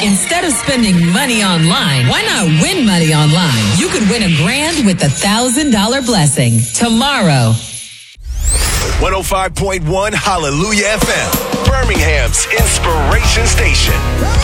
Instead of spending money online, why not win money online? You could win $1,000 with $1,000 blessing tomorrow. 105.1 Hallelujah FM, Birmingham's inspiration station.